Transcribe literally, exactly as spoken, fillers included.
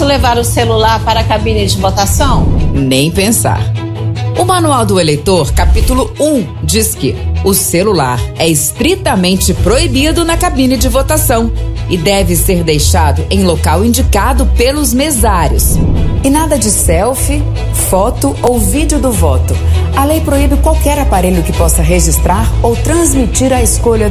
levar o celular para a cabine de votação? Nem pensar. O Manual do Eleitor, capítulo um, diz que o celular é estritamente proibido na cabine de votação e deve ser deixado em local indicado pelos mesários. E nada de selfie, foto ou vídeo do voto. A lei proíbe qualquer aparelho que possa registrar ou transmitir a escolha